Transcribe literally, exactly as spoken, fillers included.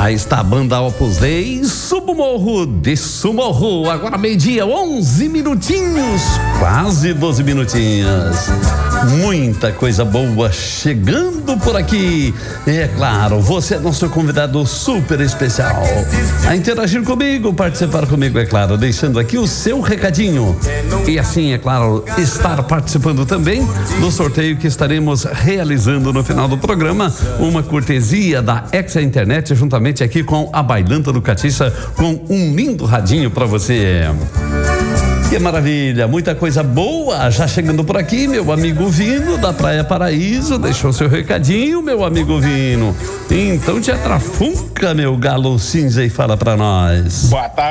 Aí está a banda Opus Dei, Subo Morro, desço morro. Agora meio-dia, onze minutinhos, quase doze minutinhos. Muita coisa boa chegando por aqui. E é claro, você é nosso convidado super especial. A interagir comigo, participar comigo, é claro, deixando aqui o seu recadinho. E assim, é claro, estar participando também do sorteio que estaremos realizando no final do programa. Uma cortesia da Exa Internet, juntamente aqui com a Bailanta do Catiça, com um lindo radinho para você. Que maravilha, muita coisa boa já chegando por aqui. Meu amigo Vino da Praia Paraíso deixou seu recadinho, meu amigo Vino. Então te atrafunca, meu galo cinza, e fala pra nós. Boa tarde.